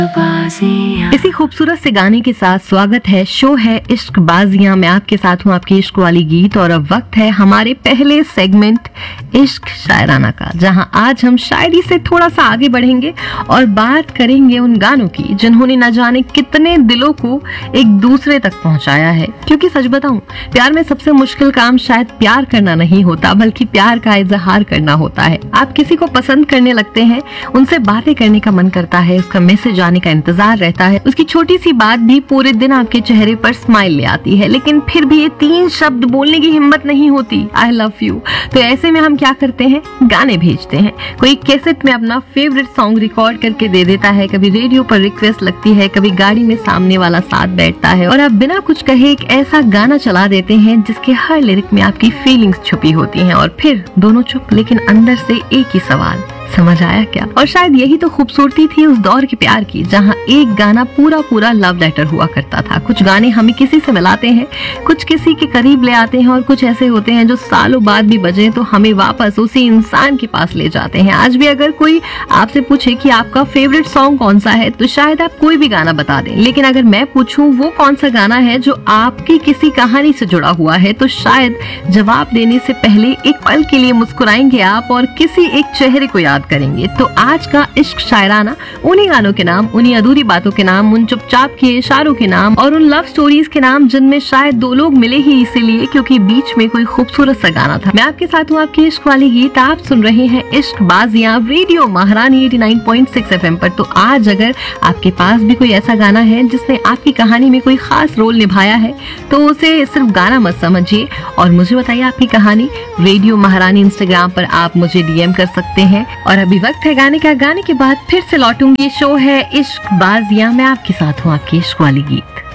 इसी खूबसूरत से गाने के साथ स्वागत है, शो है इश्क बाजियां। मैं आपके साथ हूँ, आपकी इश्क वाली गीत। और अब वक्त है हमारे पहले सेगमेंट इश्क शायराना का, जहां आज हम शायरी से थोड़ा सा आगे बढ़ेंगे और बात करेंगे उन गानों की जिन्होंने न जाने कितने दिलों को एक दूसरे तक पहुंचाया है। क्योंकि सच बताऊं, प्यार में सबसे मुश्किल काम शायद प्यार करना नहीं होता, बल्कि प्यार का इजहार करना होता है। आप किसी को पसंद करने लगते हैं, उनसे बातें करने का मन करता है, उसका मैसेज आने का इंतजार रहता है, उसकी छोटी सी बात भी पूरे दिन आपके चेहरे पर स्माइल ले आती है, लेकिन फिर भी ये 3 शब्द बोलने की हिम्मत नहीं होती, आई लव यू। तो ऐसे में हम क्या करते हैं, गाने भेजते हैं। कोई कैसेट में अपना फेवरेट सॉन्ग रिकॉर्ड करके दे देता है, कभी रेडियो पर रिक्वेस्ट लगती है, कभी गाड़ी में सामने वाला साथ बैठता है और आप बिना कुछ कहे एक ऐसा गाना चला देते हैं जिसके हर लिरिक में आपकी फीलिंग्स छुपी होती हैं। और फिर दोनों चुप, लेकिन अंदर से एक ही सवाल, समझ आया क्या? और शायद यही तो खूबसूरती थी उस दौर के प्यार की, जहां एक गाना पूरा पूरा लव लेटर हुआ करता था। कुछ गाने हमें किसी से मिलाते हैं, कुछ किसी के करीब ले आते हैं, और कुछ ऐसे होते हैं जो सालों बाद भी बजे तो हमें वापस उसी इंसान के पास ले जाते हैं। आज भी अगर कोई आपसे पूछे कि आपका फेवरेट सॉन्ग कौन सा है, तो शायद आप कोई भी गाना बता दें, लेकिन अगर मैं पूछूं वो कौन सा गाना है जो आपकी किसी कहानी से जुड़ा हुआ है, तो शायद जवाब देने से पहले एक पल के लिए मुस्कुराएंगे आप और किसी एक चेहरे को याद करेंगे। तो आज का इश्क शायराना उन्हीं गानों के नाम, उन्हीं अधूरी बातों के नाम, उन चुपचाप के इशारों के नाम और उन लव स्टोरीज के नाम जिनमें शायद 2 लोग मिले ही इसीलिए क्योंकि बीच में कोई खूबसूरत सा गाना था। मैं आपके साथ हूँ, आपकी इश्क वाली गीत। आप सुन रहे हैं इश्क बाजियां रेडियो महारानी 89.6 FM पर। तो आज अगर आपके पास भी कोई ऐसा गाना है जिसने आपकी कहानी में कोई खास रोल निभाया है, तो उसे सिर्फ गाना मत समझिए और मुझे बताइए आपकी कहानी। रेडियो महारानी इंस्टाग्राम पर आप मुझे DM कर सकते हैं। और अभी वक्त है गाने का, गाने के बाद फिर से लौटूंगी। शो है इश्क बाजियां, मैं आपके साथ हूँ, आपकी इश्क वाली गीत।